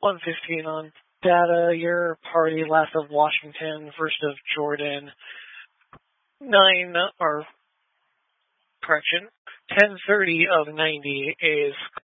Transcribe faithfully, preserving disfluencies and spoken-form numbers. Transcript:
one fifteen on data. Your party left of Washington, first of Jordan. Nine or correction, ten thirty of ninety is